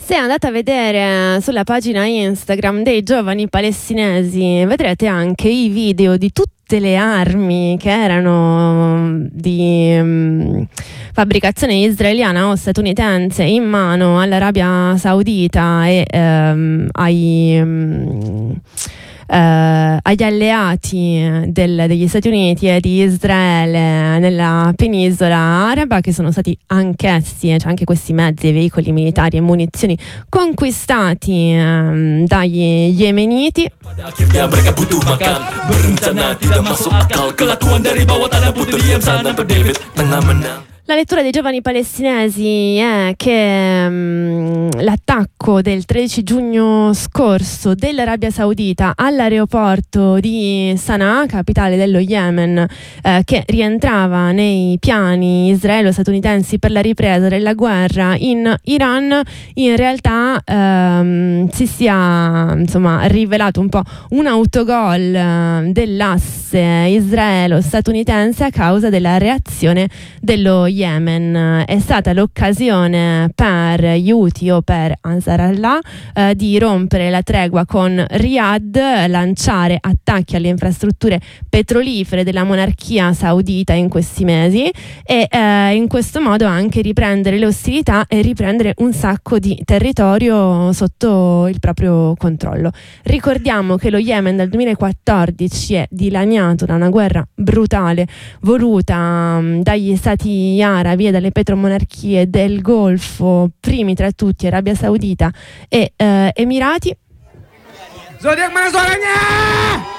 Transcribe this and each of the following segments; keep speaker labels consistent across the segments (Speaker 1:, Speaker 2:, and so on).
Speaker 1: Se andate a vedere sulla pagina Instagram dei giovani palestinesi, vedrete anche i video di tutte le armi che erano di fabbricazione israeliana o statunitense in mano all'Arabia Saudita e agli alleati degli Stati Uniti e di Israele nella penisola araba, che sono stati anch'essi, cioè anche questi mezzi e veicoli militari e munizioni conquistati dagli yemeniti. La lettura dei giovani palestinesi è che l'attacco del 13 giugno scorso dell'Arabia Saudita all'aeroporto di Sana'a, capitale dello Yemen, che rientrava nei piani israelo-statunitensi per la ripresa della guerra in Iran, in realtà si sia rivelato un po' un autogol dell'asse israelo-statunitense a causa della reazione dello Yemen. È stata l'occasione per gli Houthi o per Ansar Allah di rompere la tregua con Riyadh, lanciare attacchi alle infrastrutture petrolifere della monarchia saudita in questi mesi e in questo modo anche riprendere le ostilità e riprendere un sacco di territorio sotto il proprio controllo. Ricordiamo che lo Yemen dal 2014 è dilaniato da una guerra brutale voluta dagli stati arabi e dalle petromonarchie del Golfo, primi tra tutti Arabia Saudita e Emirati.
Speaker 2: Zodiac, mana suaranya?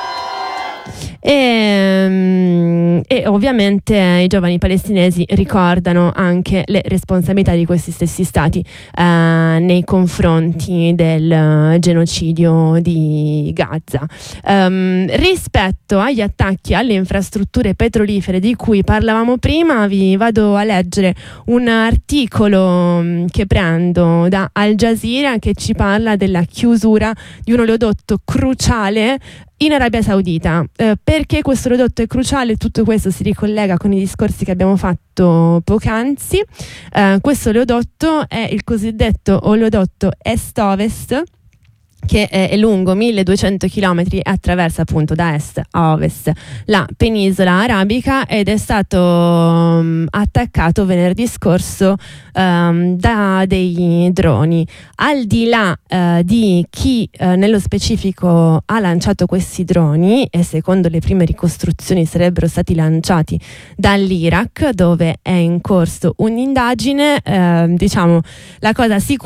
Speaker 1: E ovviamente i giovani palestinesi ricordano anche le responsabilità di questi stessi stati nei confronti del genocidio di Gaza. Rispetto agli attacchi alle infrastrutture petrolifere di cui parlavamo prima, vi vado a leggere un articolo che prendo da Al Jazeera che ci parla della chiusura di un oleodotto cruciale in Arabia Saudita. Perché questo oleodotto è cruciale? Tutto questo si ricollega con i discorsi che abbiamo fatto poc'anzi. Questo oleodotto è il cosiddetto oleodotto est-ovest, che è lungo 1200 km e attraversa appunto da est a ovest la penisola arabica ed è stato attaccato venerdì scorso da dei droni. Al di là di chi nello specifico ha lanciato questi droni, e secondo le prime ricostruzioni sarebbero stati lanciati dall'Iraq, dove è in corso un'indagine, la cosa sicura